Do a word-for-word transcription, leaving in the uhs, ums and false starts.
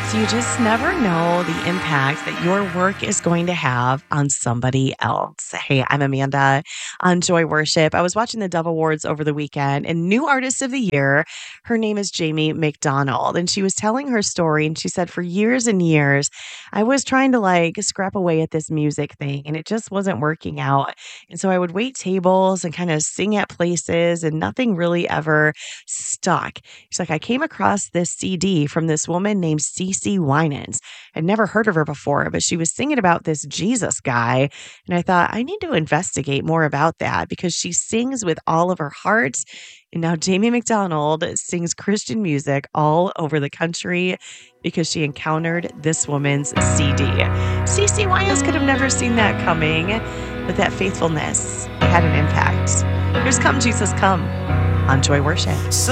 So you just never know the impact that your work is going to have on somebody else. Hey, I'm Amanda on Joy Worship. I was watching the Dove Awards over the weekend, and new artist of the year, her name is Jamie McDonald. And she was telling her story, and she said, for years and years, I was trying to like scrap away at this music thing, and it just wasn't working out. And so I would wait tables and kind of sing at places, and nothing really ever stuck. She's like, I came across this C D from this woman named CeCe Winans. I'd never heard of her before, but she was singing about this Jesus guy. And I thought, I need to investigate more about that because she sings with all of her heart. And now Jamie McDonald sings Christian music all over the country because she encountered this woman's C D. CeCe Winans could have never seen that coming, but that faithfulness had an impact. Here's Come Jesus Come on Joy Worship.